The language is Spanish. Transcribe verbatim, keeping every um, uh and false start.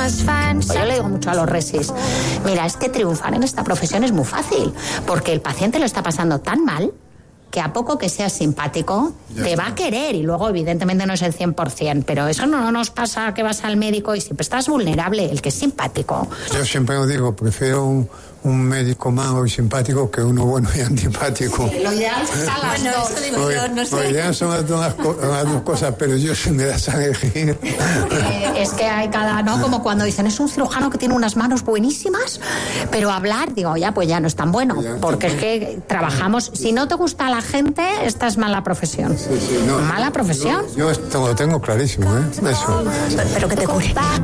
Yo le digo mucho a los resis, mira, es que triunfar en esta profesión es muy fácil, porque el paciente lo está pasando tan mal que a poco que seas simpático, ya te está. Va a querer, y luego evidentemente no es el cien por ciento, pero eso no nos pasa que vas al médico y siempre estás vulnerable, el que es simpático. Yo siempre os digo, prefiero un, un médico malo y simpático que uno bueno y antipático. Sí, lo ideal es a las bueno, dos. Eso digo Oye, yo, no sé. Lo ideal son las dos, las dos cosas, pero yo si me das a elegir... Eh, es que hay cada, ¿no? Como cuando dicen, es un cirujano que tiene unas manos buenísimas, pero hablar, digo, ya, pues ya no es tan bueno, ya, porque es que trabajamos, si no te gusta la gente, esta es mala profesión. Sí, sí, no, mala profesión. Yo, yo esto lo tengo clarísimo, ¿eh? Eso. Pero que te cure.